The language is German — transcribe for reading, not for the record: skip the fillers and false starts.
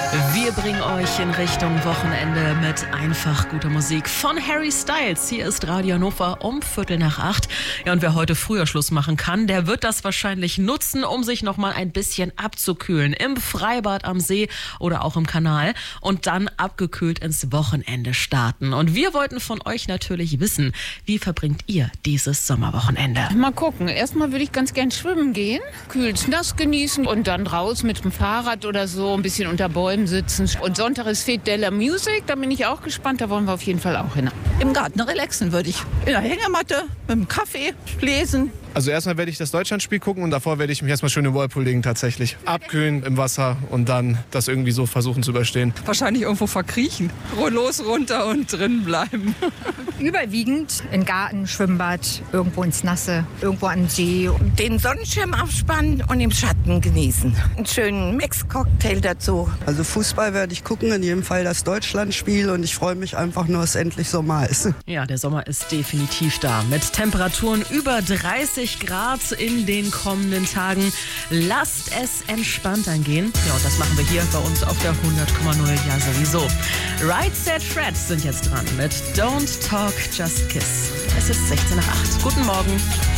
Wir bringen euch in Richtung Wochenende mit einfach guter Musik von Harry Styles. Hier ist Radio Hannover um 7:45. Ja, und wer heute früher Schluss machen kann, der wird das wahrscheinlich nutzen, um sich noch mal ein bisschen abzukühlen. Im Freibad am See oder auch im Kanal. Und dann abgekühlt ins Wochenende starten. Und wir wollten von euch natürlich wissen, wie verbringt ihr dieses Sommerwochenende? Mal gucken. Erstmal würde ich ganz gern schwimmen gehen, kühles Nass genießen und dann raus mit dem Fahrrad oder so ein bisschen unter Bäumen sitzen. Und Sonntag ist Fete della Music, da bin ich auch gespannt, da wollen wir auf jeden Fall auch hin. Im Garten relaxen würde ich. In der Hängematte, mit dem Kaffee, lesen. Also erstmal werde ich das Deutschlandspiel gucken und davor werde ich mich erstmal schön im Whirlpool legen tatsächlich. Abkühlen im Wasser und dann das irgendwie so versuchen zu überstehen. Wahrscheinlich irgendwo verkriechen. Los, runter und drin bleiben. Überwiegend in Garten, Schwimmbad, irgendwo ins Nasse, irgendwo an den See. Den Sonnenschirm aufspannen und im Schatten genießen. Einen schönen Mix-Cocktail dazu. Also Fußball werde ich gucken, in jedem Fall das Deutschlandspiel und ich freue mich einfach nur, dass endlich Sommer ist. Ja, der Sommer ist definitiv da. Mit Temperaturen über 30 Grad in den kommenden Tagen. Lasst es entspannt angehen. Ja, und das machen wir hier bei uns auf der 100,0 ja sowieso. Right Said Fred sind jetzt dran mit Don't Talk, Just Kiss. Es ist 7:16. Guten Morgen.